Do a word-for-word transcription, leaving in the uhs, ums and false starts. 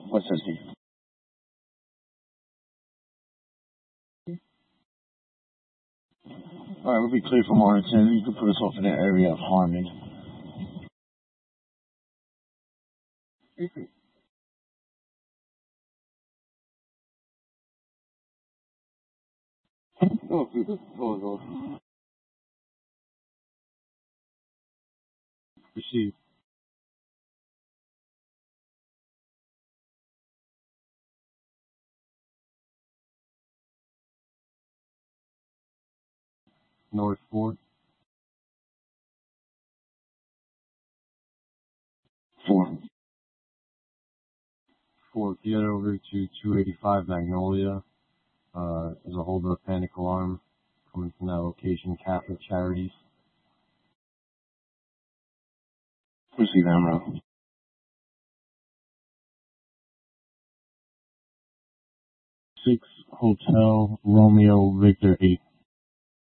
What's that, Steve? All right, we'll be clear from Arlington. You can put us off in the area of Harmon. Oh, good. Hold on. Received. North Fort. Four. Four. Get over to two eighty-five Magnolia. Uh, there's a hold up panic alarm coming from that location. Catholic Charities. Receive Amro. Six Hotel Romeo Victor eight.